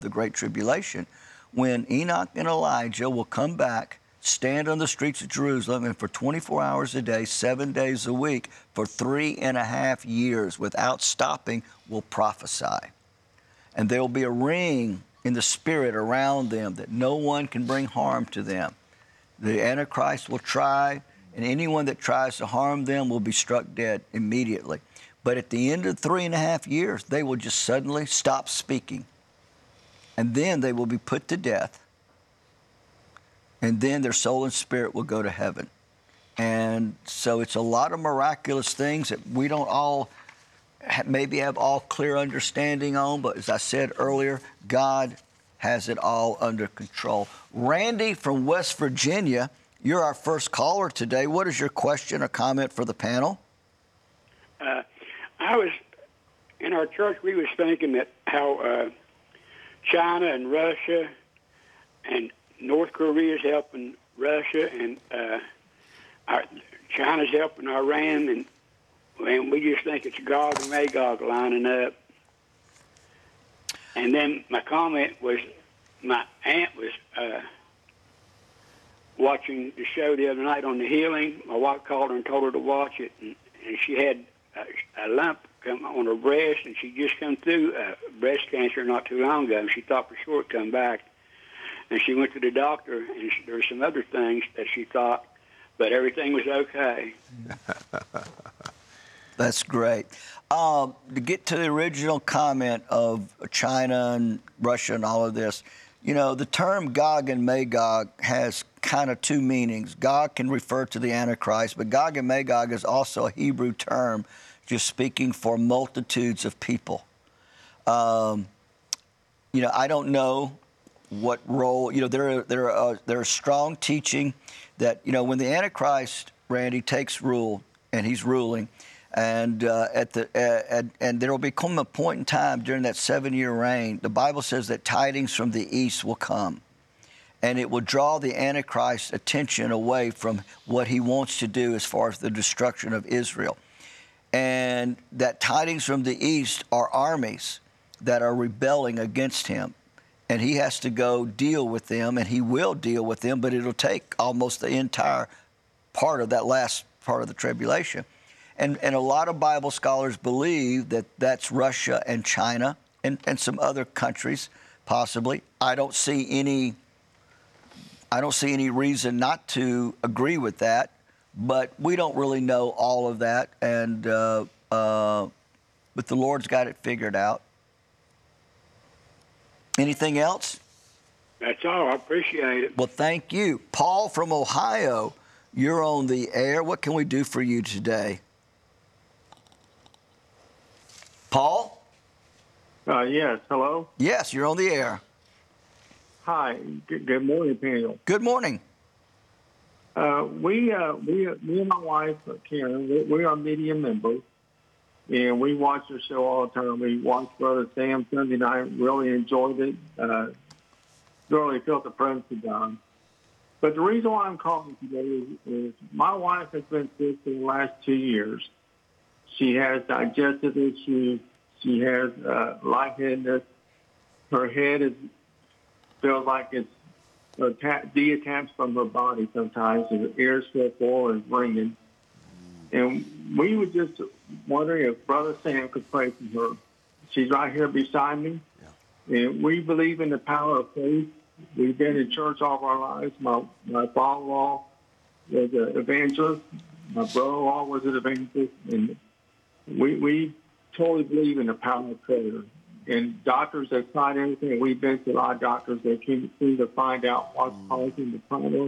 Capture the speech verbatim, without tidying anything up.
the Great Tribulation, when Enoch and Elijah will come back, stand on the streets of Jerusalem, and for twenty-four hours a day, seven days a week, for three and a half years, without stopping, will prophesy. And there will be a ring in the spirit around them that no one can bring harm to them. The Antichrist will try, and anyone that tries to harm them will be struck dead immediately. But at the end of three and a half years, they will just suddenly stop speaking. And then they will be put to death. And then their soul and spirit will go to heaven. And so it's a lot of miraculous things that we don't all maybe have all clear understanding on. But as I said earlier, God has it all under control. Randy from West Virginia, you're our first caller today. What is your question or comment for the panel? Uh, I was, in our church, we was thinking that how uh, China and Russia and North Korea is helping Russia, and uh, our, China's helping Iran, and, and we just think it's Gog and Magog lining up. And then my comment was, my aunt was uh, watching the show the other night on the healing. My wife called her and told her to watch it, and, and she had a, a lump come on her breast, and she just come through uh, breast cancer not too long ago, and she thought for sure it'd come back. And she went to the doctor, and she, there were some other things that she thought, but everything was okay. That's great. Um, to get to the original comment of China and Russia and all of this, you know, the term Gog and Magog has kind of two meanings. Gog can refer to the Antichrist, but Gog and Magog is also a Hebrew term just speaking for multitudes of people. Um, you know, I don't know what role, you know, there, there, are, there are strong teaching that, you know, when the Antichrist, Randy, takes rule, and he's ruling, and uh, at the uh, and, and there will become a point in time during that seven-year reign, the Bible says that tidings from the east will come, and it will draw the Antichrist's attention away from what he wants to do as far as the destruction of Israel. And that tidings from the east are armies that are rebelling against him. And he has to go deal with them, and he will deal with them, but it'll take almost the entire part of that last part of the tribulation. And, and a lot of Bible scholars believe that that's Russia and China and, and some other countries, possibly. I don't see any, I don't see any reason not to agree with that, but we don't really know all of that. And uh, uh, but the Lord's got it figured out. Anything else? That's all. I appreciate it. Well, thank you. Paul from Ohio, you're on the air. What can we do for you today? Paul? Uh, yes, hello? Yes, you're on the air. Hi, good, good morning, panel. Good morning. Uh, we, uh, we, me and my wife, Karen, we, we are media members, and we watch the show all the time. We watched Brother Sam Sunday night, really enjoyed it, uh, really felt the presence of God. But the reason why I'm calling today is, is my wife has been sick for the last two years. She has digestive issues. She has uh, lightheadedness. Her head is feels like it's atta- detached from her body sometimes, and her ears feel full and ringing. And we were just wondering if Brother Sam could pray for her. She's right here beside me. Yeah. And we believe in the power of faith. We've been in church all of our lives. My, my father-in-law was an evangelist. My brother-in-law was an evangelist. And we, we totally believe in the power of prayer. And doctors have tried everything. We've been to a lot of doctors. They seem to find out what's causing the problem.